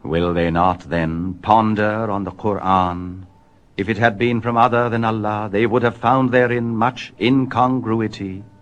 Will they not, then, ponder on the Qur'an? If it had been from other than Allah, they would have found therein much incongruity.